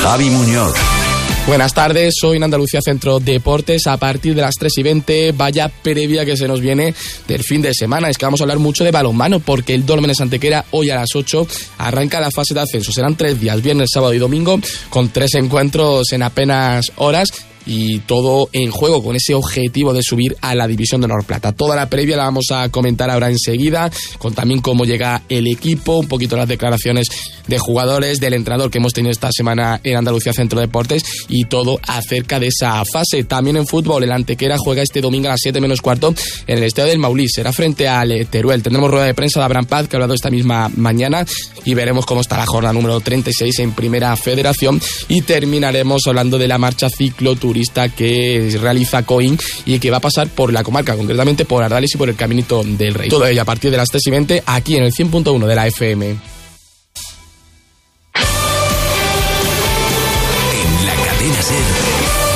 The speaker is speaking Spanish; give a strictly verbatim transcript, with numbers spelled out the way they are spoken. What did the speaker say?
Javi Muñoz. Buenas tardes, soy en Andalucía Centro Deportes. A partir de las tres y veinte, vaya previa que se nos viene del fin de semana. Es que vamos a hablar mucho de balonmano, porque el Dólmenes Antequera hoy a las ocho arranca la fase de ascenso. Serán tres días, viernes, sábado y domingo, con tres encuentros en apenas horas. Y todo en juego con ese objetivo de subir a la División de Honor Plata. Toda la previa la vamos a comentar ahora enseguida, con también cómo llega el equipo, un poquito las declaraciones de jugadores, del entrenador que hemos tenido esta semana en Andalucía Centro Deportes y todo acerca de esa fase. También en fútbol, el Antequera juega este domingo a las siete menos cuarto en el Estadio del Maulí. Será frente al Teruel. Tendremos rueda de prensa de Abraham Paz, que ha hablado esta misma mañana, y veremos cómo está la jornada número treinta y seis en Primera Federación. Y terminaremos hablando de la marcha cicloturista que realiza Coín y que va a pasar por la comarca, concretamente por Ardales y por el Caminito del Rey. Todo ello a partir de las tres y veinte aquí en el cien punto uno de la F M. En la cadena SER,